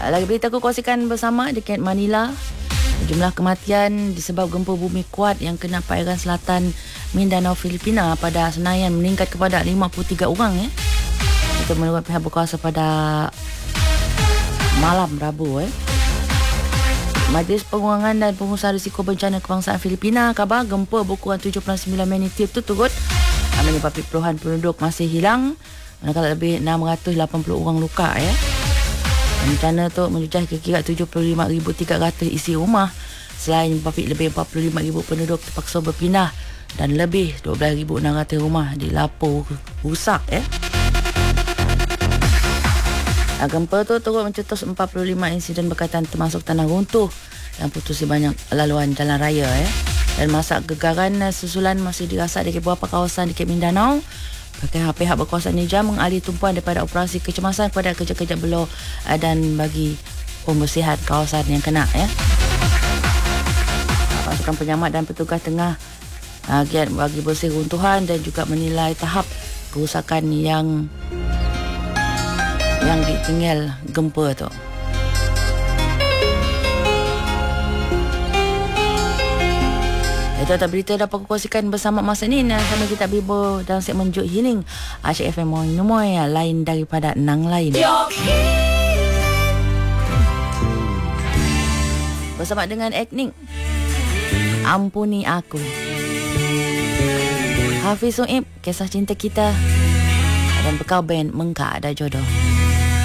Lagi berita aku kongsikan bersama dekat Manila. Jumlah kematian disebab gempa bumi kuat yang kena perairan selatan Mindanao, Filipina pada Senayan meningkat kepada 53 orang. Itu menurut pihak berkuasa pada malam Rabu. Majlis Pengurangan dan Pengusaha Risiko Bencana Kebangsaan Filipina khabar gempa berukuran 7.9 magnitudo turut menyebabkan puluhan penduduk masih hilang, manakala lebih 680 orang luka. Bencana tu menjejah kira-kira 75,300 isi rumah, selain lebih 45,000 penduduk terpaksa berpindah dan lebih 12,600 rumah dilapor rusak. Gempa tu turut mencetus 45 insiden berkaitan termasuk tanah runtuh dan putus di banyak laluan jalan raya. Dan masa gegaran susulan masih dirasa di beberapa kawasan di Mindanao. Pihak berkuasa Nija mengalih tumpuan daripada operasi kecemasan kepada kerja-kerja belur dan bagi pembersihan kawasan yang kena. Pasukan penyelamat dan petugas tengah giat bagi bersih runtuhan dan juga menilai tahap kerusakan yang ditinggal gempa tu. Itu adalah berita dapat aku kongsikan bersama masa ni. Sama kita bibo dalam segmen Juk Healing Asyik FM Moy lain daripada nang lain. Bersama dengan Eknik Ampuni Aku, Hafiz Suib Kisah Cinta Kita, dan bekal band Mengka Ada Jodoh.